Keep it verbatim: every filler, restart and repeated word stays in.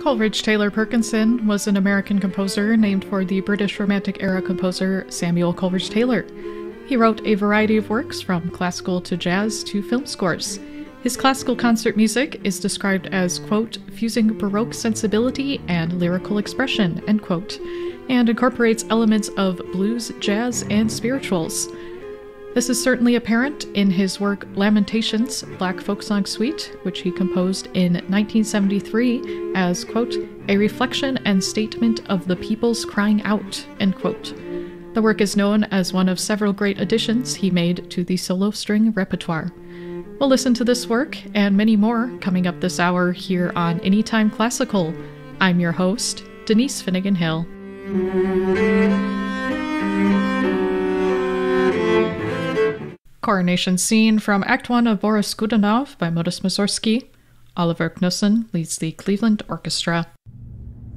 Coleridge Taylor Perkinson was an American composer named for the British Romantic-era composer Samuel Coleridge Taylor. He wrote a variety of works from classical to jazz to film scores. His classical concert music is described as, quote, fusing Baroque sensibility and lyrical expression, end quote, and incorporates elements of blues, jazz, and spirituals. This is certainly apparent in his work Lamentations, Black Folk Song Suite, which he composed in nineteen seventy-three as, quote, a reflection and statement of the people's crying out, end quote. The work is known as one of several great additions he made to the solo string repertoire. We'll listen to this work and many more coming up this hour here on Anytime Classical. I'm your host, Denise Finnegan Hill. Coronation scene from Act one of Boris Godunov by Modest Mussorgsky. Oliver Knussen leads the Cleveland Orchestra.